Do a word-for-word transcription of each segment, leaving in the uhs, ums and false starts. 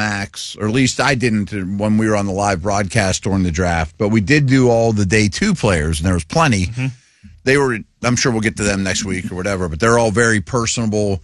Max, or at least I didn't when we were on the live broadcast during the draft, but we did do all the day two players, and there was plenty. Mm-hmm. They were, I'm sure we'll get to them next week or whatever, but they're all very personable,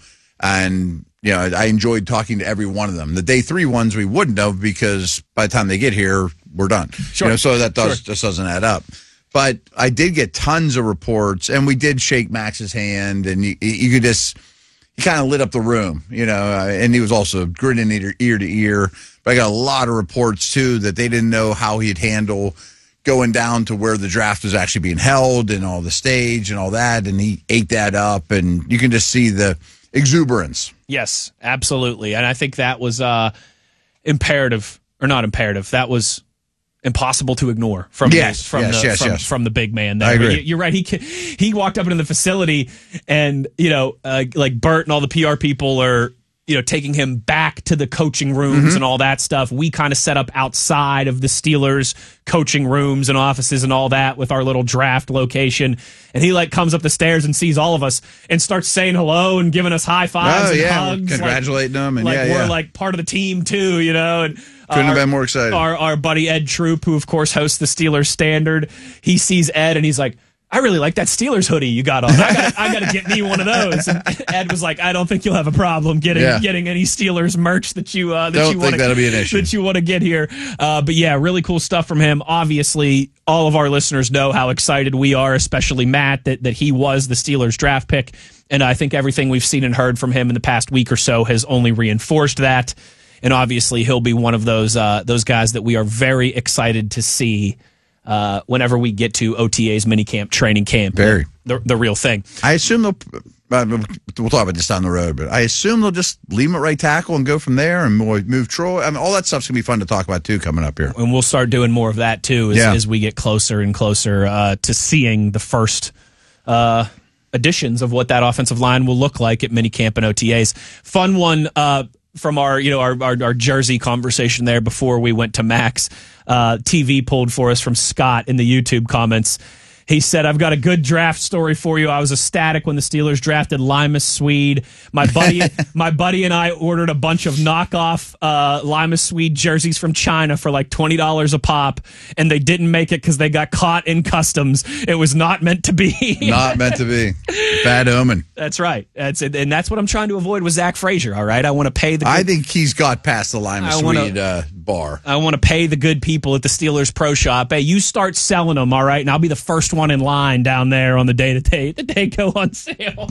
and you know, I enjoyed talking to every one of them. The day three ones we wouldn't have, because by the time they get here, we're done. Sure. You know, so that does, sure. just doesn't add up. But I did get tons of reports, and we did shake Max's hand, and you, you could just, he kind of lit up the room, you know, uh, and he was also grinning ear, ear to ear. But I got a lot of reports, too, that they didn't know how he'd handle going down to where the draft was actually being held and all the stage and all that, and he ate that up, and you can just see the exuberance. Yes, absolutely. And I think that was uh, imperative, or not imperative, that was impossible to ignore from yes, the, from yes, the yes, from, yes. from the big man there. I agree. You're right. He he walked up into the facility, and you know, uh, like Bert and all the P R people are, you know, taking him back to the coaching rooms mm-hmm. and all that stuff. We kind of set up outside of the Steelers coaching rooms and offices and all that with our little draft location. And he like comes up the stairs and sees all of us and starts saying hello and giving us high fives oh, and yeah. hugs. Congratulating like, them. And like yeah, we're yeah. like part of the team too, you know, and couldn't our, have been more excited. Our, our buddy Ed Troop, who of course hosts the Steelers Standard, he sees Ed and he's like, I really like that Steelers hoodie you got on. I got I got to get me one of those. And Ed was like, I don't think you'll have a problem getting yeah. getting any Steelers merch that you uh, that don't you think wanna, that'll be an issue. that you want to get here. Uh, but yeah, really cool stuff from him. Obviously, all of our listeners know how excited we are, especially Matt, that that he was the Steelers draft pick, and I think everything we've seen and heard from him in the past week or so has only reinforced that. And obviously, he'll be one of those uh, those guys that we are very excited to see. Uh, whenever we get to O T A's minicamp, training camp, Very. The, the real thing. I assume they'll, uh, we'll talk about this down the road, but I assume they'll just leave him at right tackle and go from there and move Troy. I mean, all that stuff's going to be fun to talk about, too, coming up here. And we'll start doing more of that, too, as, yeah. as we get closer and closer uh, to seeing the first uh, editions of what that offensive line will look like at minicamp and O T As. Fun one uh, from our, you know, our, our, our jersey conversation there before we went to Max. Uh, T V pulled for us from Scott in the YouTube comments. He said, I've got a good draft story for you. I was ecstatic when the Steelers drafted Limas Swede. My buddy my buddy and I ordered a bunch of knockoff uh, Limas Swede jerseys from China for like twenty dollars a pop, and they didn't make it because they got caught in customs. It was not meant to be. Not meant to be. Bad omen. That's right. That's it. And that's what I'm trying to avoid with Zach Frazier, all right? I want to pay the good, I think he's got past the Limas Swede uh, bar. I want to pay the good people at the Steelers Pro Shop. Hey, you start selling them, all right? And I'll be the first one in line down there on the day to day the day go on sale.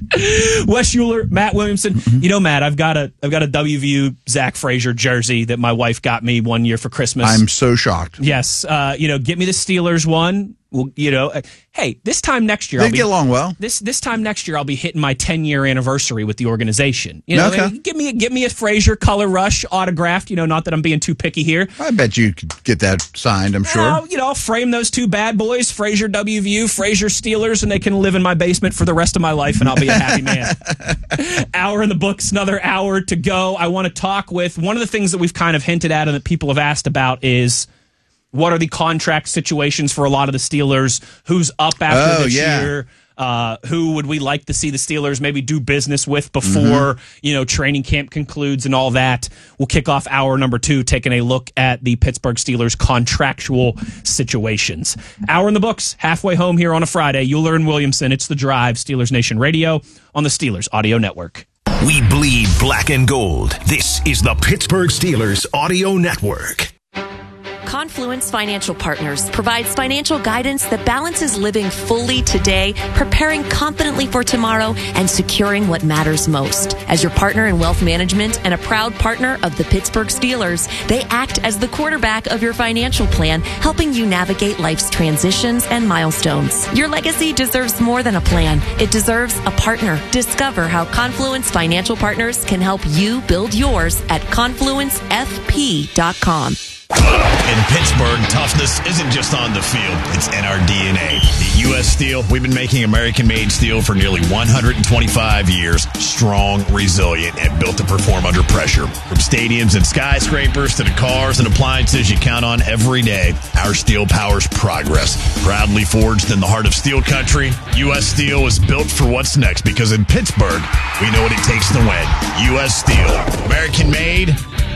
Wes Euler, Matt Williamson. Mm-hmm. You know, Matt, I've got a I've got a W V U Zach Frazier jersey that my wife got me one year for Christmas. I'm so shocked. Yes, uh, you know, get me the Steelers one. Well, you know, uh, hey, this time next year, they I'll be, get along well. This this time next year, I'll be hitting my ten year anniversary with the organization. You know, okay. give me give me a Frazier Color Rush autographed. You know, not that I'm being too picky here. I bet you could get that signed. I'm sure. Uh, you know, I'll frame those two bad boys, Frazier W V U, Frazier Steelers, and they can live in my basement for the rest of my life, and I'll be a happy man. Hour in the books, another hour to go. I want to talk with one of the things that we've kind of hinted at and that people have asked about is, what are the contract situations for a lot of the Steelers? Who's up after oh, this yeah. year? Uh, who would we like to see the Steelers maybe do business with before, mm-hmm. you know, training camp concludes and all that? We'll kick off hour number two, taking a look at the Pittsburgh Steelers contractual situations. Hour in the books, halfway home here on a Friday. Euler and Williamson, it's The Drive, Steelers Nation Radio on the Steelers Audio Network. We bleed black and gold. This is the Pittsburgh Steelers Audio Network. Confluence Financial Partners provides financial guidance that balances living fully today, preparing confidently for tomorrow, and securing what matters most. As your partner in wealth management and a proud partner of the Pittsburgh Steelers, they act as the quarterback of your financial plan, helping you navigate life's transitions and milestones. Your legacy deserves more than a plan. It deserves a partner. Discover how Confluence Financial Partners can help you build yours at confluence f p dot com. In Pittsburgh, toughness isn't just on the field, it's in our D N A. At U S Steel, we've been making American-made steel for nearly one hundred twenty-five years, strong, resilient, and built to perform under pressure. From stadiums and skyscrapers to the cars and appliances you count on every day, our steel powers progress. Proudly forged in the heart of steel country, U S Steel is built for what's next because in Pittsburgh, we know what it takes to win. U S Steel, American-made,